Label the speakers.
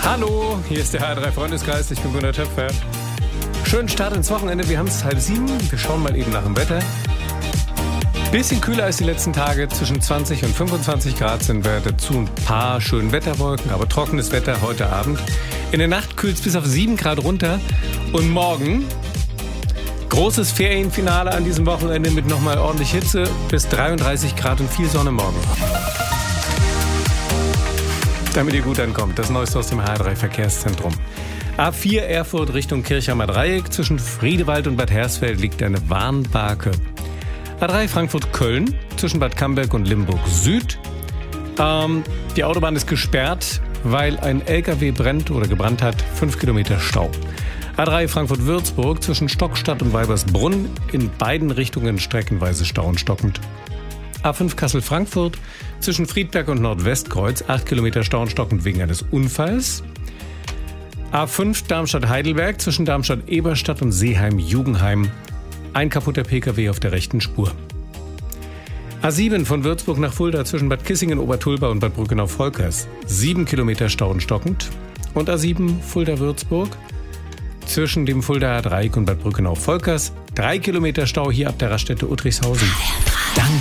Speaker 1: Hallo, hier ist der HR3 Freundeskreis, ich bin Gunnar Töpfer. Schönen Start ins Wochenende, wir haben es 6:30, wir schauen mal eben nach dem Wetter. Bisschen kühler als die letzten Tage, zwischen 20 und 25 Grad sind wir, dazu ein paar schöne Wetterwolken, aber trockenes Wetter heute Abend. In der Nacht kühlt es bis auf 7 Grad runter und morgen großes Ferienfinale an diesem Wochenende mit nochmal ordentlich Hitze, bis 33 Grad und viel Sonne morgen. Damit ihr gut ankommt, das Neueste aus dem HR3 Verkehrszentrum. A4 Erfurt Richtung Kirchheimer Dreieck, zwischen Friedewald und Bad Hersfeld liegt eine Warnbarke. A3 Frankfurt-Köln, zwischen Bad Camberg und Limburg Süd. Die Autobahn ist gesperrt, weil ein LKW brennt oder gebrannt hat. 5 Kilometer Stau. A3 Frankfurt-Würzburg, zwischen Stockstadt und Weibersbrunn, in beiden Richtungen streckenweise Stau und stockend. A5 Kassel-Frankfurt, zwischen Friedberg und Nordwestkreuz, 8 Kilometer Stau und stockend wegen eines Unfalls. A5 Darmstadt-Heidelberg, zwischen Darmstadt-Eberstadt und Seeheim-Jugenheim, ein kaputter Pkw auf der rechten Spur. A7 von Würzburg nach Fulda, zwischen Bad Kissingen, Obertulba und Bad Brückenau-Volkers, 7 Kilometer Stau und stockend. Und A7 Fulda-Würzburg, zwischen dem Fuldaer Dreieck und Bad Brückenau-Volkers, 3 Kilometer Stau hier ab der Raststätte Uttrichshausen.